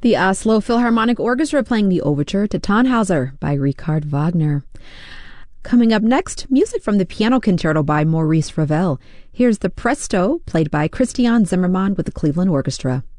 The Oslo Philharmonic Orchestra playing the overture to Tannhauser by Richard Wagner. Coming up next, music from the Piano Concerto by Maurice Ravel. Here's the Presto, played by Christian Zimmermann with the Cleveland Orchestra.